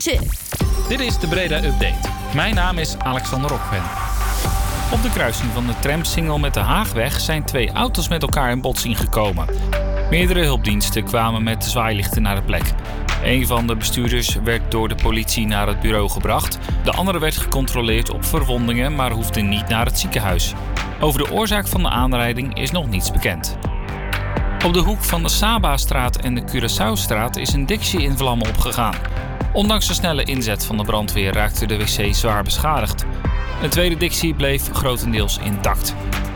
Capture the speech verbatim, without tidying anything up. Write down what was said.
Brandsen. Dit is de Breda Update. Mijn naam is Alexander Rokven. Op de kruising van de tramsingel met de Haagweg zijn twee auto's met elkaar in botsing gekomen. Meerdere hulpdiensten kwamen met zwaailichten naar de plek. Een van de bestuurders werd door de politie naar het bureau gebracht. De andere werd gecontroleerd op verwondingen, maar hoefde niet naar het ziekenhuis. Over de oorzaak van de aanrijding is nog niets bekend. Op de hoek van de Saba-straat en de Curaçaostraat is een Dixie in vlammen opgegaan. Ondanks de snelle inzet van de brandweer raakte de wc zwaar beschadigd. Een tweede Dixie bleef grotendeels intact.